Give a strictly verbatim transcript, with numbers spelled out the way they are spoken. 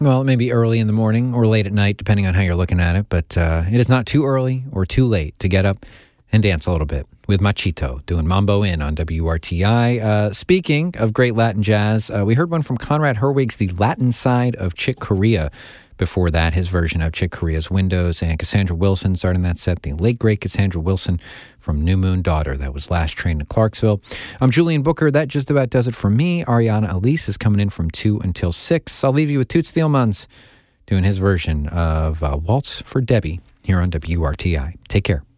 Well, it may be early in the morning or late at night, depending on how you're looking at it, but uh, it is not too early or too late to get up and dance a little bit with Machito, doing Mambo In on W R T I. Uh, speaking of great Latin jazz, uh, we heard one from Conrad Herwig's The Latin Side of Chick Corea. Before that, his version of Chick Corea's Windows, and Cassandra Wilson starting that set, the late, great Cassandra Wilson from New Moon Daughter. That was Last Train to Clarksville. I'm Julian Booker. That just about does it for me. Ariana Elise is coming in from two until six. I'll leave you with Toots Thielmans doing his version of uh, Waltz for Debbie here on W R T I. Take care.